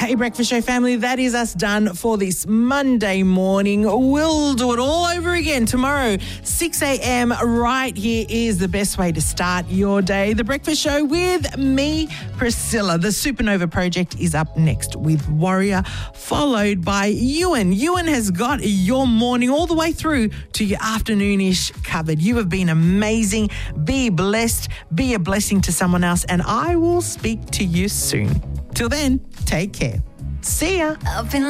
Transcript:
right, your breakfast show family, that is us done for this Monday morning. We'll do it all over again tomorrow, 6 a.m. right here is the best way to start your day. The breakfast show with me, Priscilla. The Supernova Project is up next with Warrior, followed by Ewan. Ewan has got your morning all the way through to your afternoonish covered. You have been amazing. Be blessed. Be a blessing to someone else, and I will speak to you soon. Till then, take care. See ya.